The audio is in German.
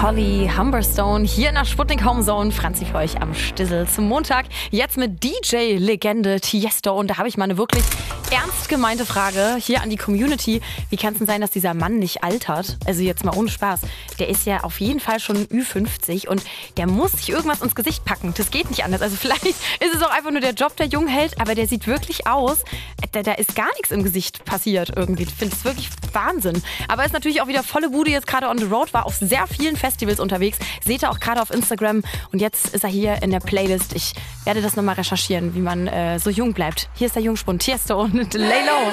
Holly Humberstone hier in der Sputnik Homezone. Franzi für euch am Stissel zum Montag. Jetzt mit DJ-Legende Tiesto. Und da habe ich mal eine wirklich ernst gemeinte Frage hier an die Community. Wie kann es denn sein, dass dieser Mann nicht altert? Also jetzt mal ohne Spaß. Der ist ja auf jeden Fall schon Ü50 und der muss sich irgendwas ins Gesicht packen. Das geht nicht anders. Also vielleicht ist es auch einfach nur der Job, der jung hält, aber der sieht wirklich aus. Da ist gar nichts im Gesicht passiert irgendwie. Ich finde es wirklich Wahnsinn. Aber ist natürlich auch wieder volle Bude jetzt gerade on the road, war auf sehr vielen Festivals unterwegs. Seht ihr auch gerade auf Instagram. Und jetzt ist er hier in der Playlist. Ich werde das nochmal recherchieren, wie man so jung bleibt. Hier ist der Jungspund, Tiesto und Lay Low.